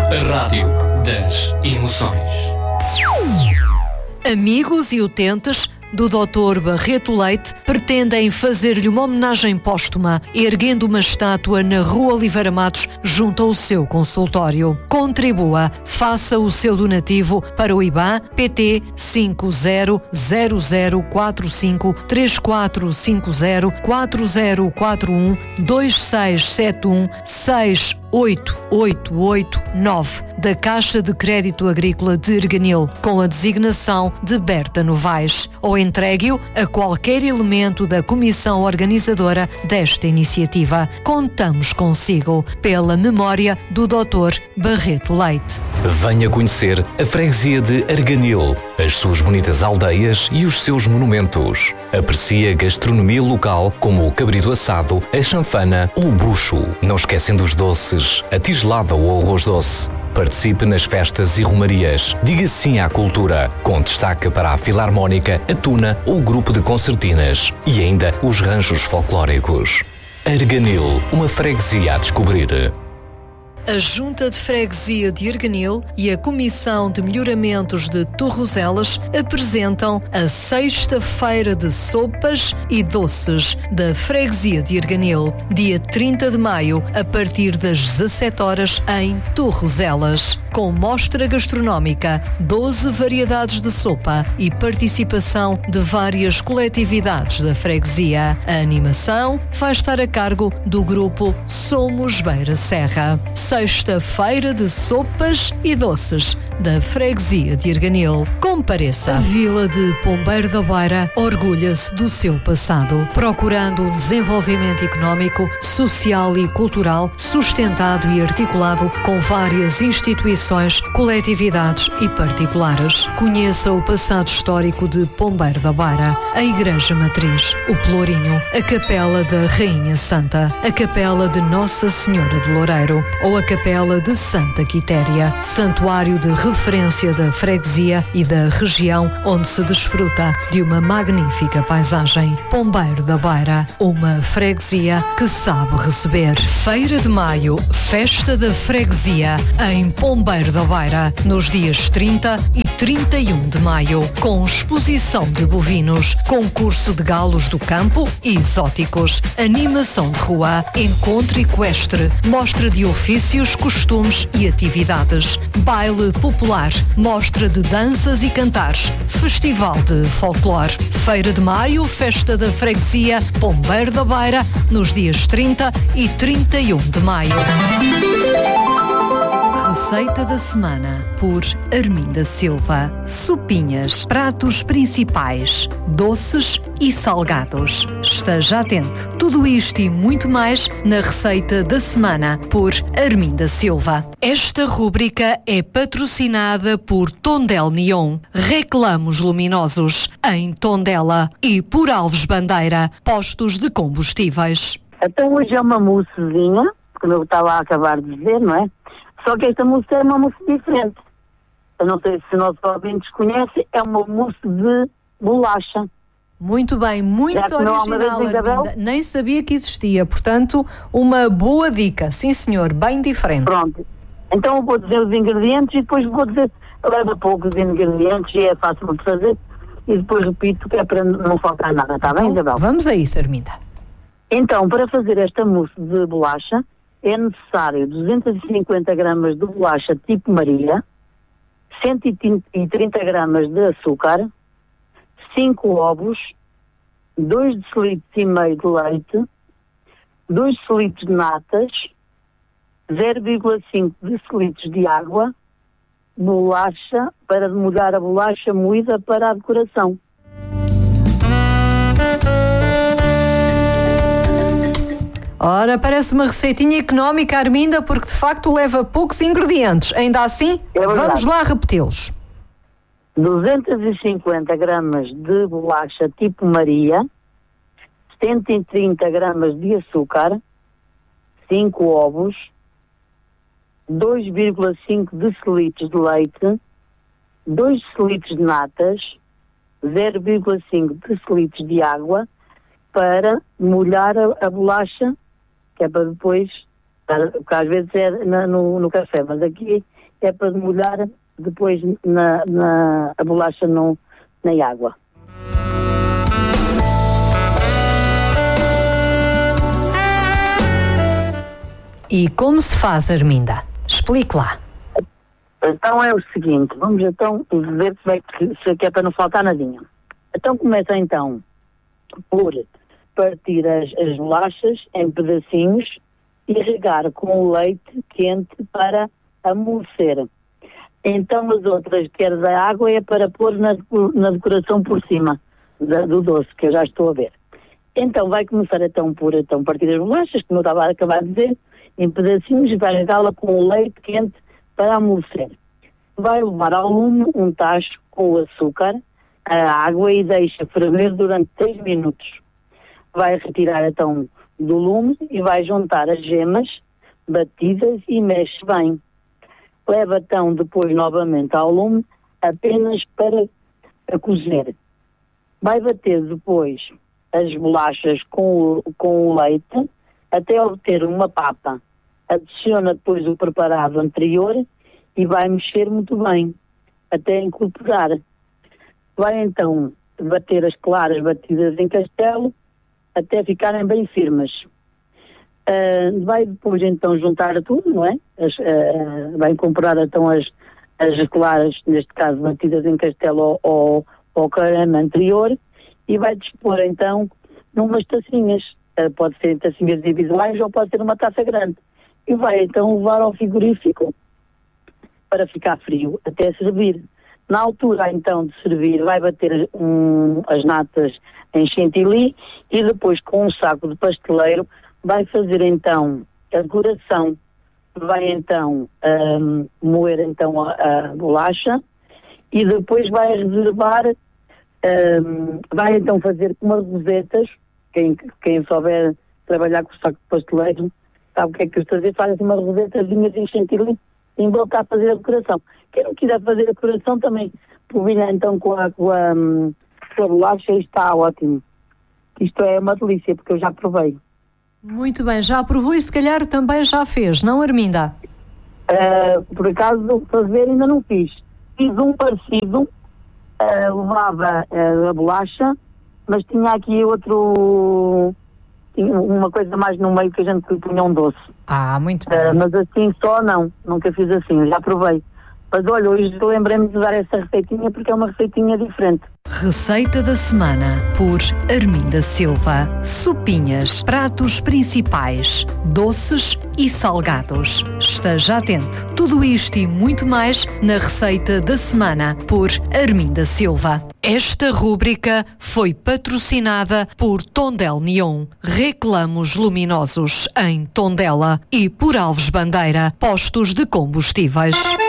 A rádio das emoções. Amigos e utentes do Dr. Barreto Leite pretendem fazer-lhe uma homenagem póstuma, erguendo uma estátua na Rua Oliveira Matos, junto ao seu consultório. Contribua, faça o seu donativo para o IBAN PT 50004504512671688889 da Caixa de Crédito Agrícola de Erganil, com a designação de Berta Novaes, ou entregue-o a qualquer elemento da comissão organizadora desta iniciativa. Contamos consigo, pela memória do Dr. Barreto Leite. Venha conhecer a freguesia de Erganil, as suas bonitas aldeias e os seus monumentos. Aprecie a gastronomia local, como o cabrito assado, a chanfana ou o bucho. Não esquecendo os doces, a tigelada ou o arroz doce. Participe nas festas e romarias. Diga sim à cultura, com destaque para a Filarmónica, a Tuna ou o grupo de concertinas. E ainda os ranchos folclóricos. Erganil, uma freguesia a descobrir. A Junta de Freguesia de Erganil e a Comissão de Melhoramentos de Torrozelas apresentam a Sexta-feira de Sopas e Doces da Freguesia de Erganil, dia 30 de maio, a partir das 17 horas em Torrozelas. Com mostra gastronómica, 12 variedades de sopa e participação de várias coletividades da freguesia. A animação vai estar a cargo do grupo Somos Beira Serra. Sexta-feira de Sopas e Doces da Freguesia de Erganil. Compareça. A Vila de Pombeiro da Beira orgulha-se do seu passado, procurando um desenvolvimento económico, social e cultural sustentado e articulado com várias instituições, coletividades e particulares. Conheça o passado histórico de Pombeiro da Beira, a Igreja Matriz, o Pelourinho, a Capela da Rainha Santa, a Capela de Nossa Senhora do Loureiro ou a Capela de Santa Quitéria, santuário de referência da freguesia e da região, onde se desfruta de uma magnífica paisagem. Pombeiro da Beira, uma freguesia que sabe receber. Feira de Maio, Festa da Freguesia, em Pombeiro da Beira, nos dias 30 e 31 de maio, com exposição de bovinos, concurso de galos do campo e exóticos, animação de rua, encontro equestre, mostra de ofícios, costumes e atividades, baile popular, mostra de danças e cantares, festival de folclore. Feira de Maio, Festa da Freguesia, Pombeiro da Beira, nos dias 30 e 31 de maio. Receita da semana por Arminda Silva. Sopinhas, pratos principais, doces e salgados. Esteja atento. Tudo isto e muito mais na Receita da semana por Arminda Silva. Esta rúbrica é patrocinada por Tondela Neon, Reclamos Luminosos, em Tondela, e por Alves Bandeira, postos de combustíveis. Então hoje é uma moussezinha, como eu estava a acabar de dizer, não é? Só que esta mousse é uma mousse diferente. Eu não sei se nossos ouvintes conhecem, é uma mousse de bolacha. Muito bem, muito original, Arminda. Nem sabia que existia, portanto, uma boa dica. Sim, senhor, bem diferente. Pronto. Então eu vou dizer os ingredientes e depois vou dizer, leva poucos ingredientes e é fácil de fazer. E depois repito que é para não faltar nada, está bem, Isabel? Vamos a isso, Arminda. Então, para fazer esta mousse de bolacha, é necessário 250 gramas de bolacha tipo Maria, 130 gramas de açúcar, 5 ovos, 2 decilitros e meio de leite, 2 decilitros de natas, 0,5 decilitros de água, bolacha, para molhar a bolacha moída para a decoração. Ora, parece uma receitinha económica, Arminda, porque de facto leva poucos ingredientes. Ainda assim, vamos lá repeti-los. 250 gramas de bolacha tipo Maria, 130 gramas de açúcar, 5 ovos, 2,5 decilitros de leite, 2 decilitros de natas, 0,5 decilitros de água, para molhar a bolacha, que é para depois, porque às vezes é no café, mas aqui é para molhar depois a bolacha na água. E como se faz, Arminda? Explique lá. Então é o seguinte, vamos então ver se é para não faltar nadinha. Então começa então por partir as bolachas em pedacinhos e regar com o leite quente para amolecer. Então as outras, que era da água, é para pôr na decoração por cima do doce, que eu já estou a ver. Então vai começar então por partir as bolachas, como eu estava a acabar de dizer, em pedacinhos, e vai regá-la com o leite quente para amolecer. Vai levar ao lume um tacho com o açúcar, a água, e deixa ferver durante 3 minutos. Vai retirar então do lume e vai juntar as gemas batidas e mexe bem. Leva então depois novamente ao lume, apenas para cozer. Vai bater depois as bolachas com o leite até obter uma papa. Adiciona depois o preparado anterior e vai mexer muito bem, até incorporar. Vai então bater as claras batidas em castelo até ficarem bem firmes. Vai depois então juntar tudo, não é? Vai incorporar então as claras, neste caso batidas em castelo ao creme anterior, e vai dispor então numas tacinhas. Pode ser tacinhas individuais ou pode ser uma taça grande. E vai então levar ao frigorífico para ficar frio, até servir. Na altura então de servir, vai bater as natas em chantilly e depois com um saco de pasteleiro vai fazer então a decoração. Vai então moer então a bolacha e depois vai reservar, vai então fazer umas rosetas. Quem souber trabalhar com o saco de pasteleiro sabe o que é que eu estou a dizer, faz assim umas rosetazinhas em chantilly e voltar a fazer a decoração. Quem não quiser fazer a decoração também polvilha então com a bolacha, e está ótimo. Isto é uma delícia, porque eu já provei. Muito bem, já provou e se calhar também já fez, não, Arminda? Por acaso fazer ainda não fiz. Fiz um parecido, levava a bolacha, mas tinha aqui uma coisa mais no meio que a gente punha um doce. Muito bem. Mas assim só não, nunca fiz assim, já provei. Mas olha, hoje lembrei-me de dar essa receitinha porque é uma receitinha diferente. Receita da semana por Arminda Silva. Sopinhas, pratos principais, doces e salgados. Esteja atento. Tudo isto e muito mais na receita da semana por Arminda Silva. Esta rúbrica foi patrocinada por Tondela Neon, reclamos luminosos em Tondela, e por Alves Bandeira, postos de combustíveis.